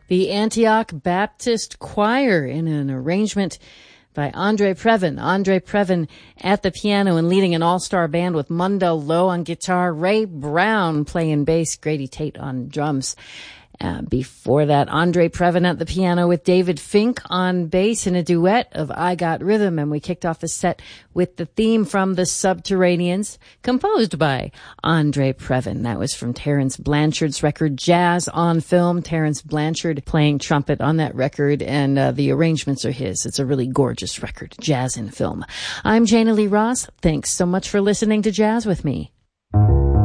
the Antioch Baptist Choir in an arrangement by Andre Previn. Andre Previn at the piano and leading an all-star band with Mundell Lowe on guitar, Ray Brown playing bass, Grady Tate on drums. Before that, Andre Previn at the piano with David Fink on bass in a duet of I Got Rhythm. And we kicked off the set with the theme from The Subterraneans, composed by Andre Previn. That was from Terence Blanchard's record, Jazz on Film. Terence Blanchard playing trumpet on that record, and the arrangements are his. It's a really gorgeous record, Jazz in Film. I'm Jana Lee Ross. Thanks so much for listening to Jazz with Me.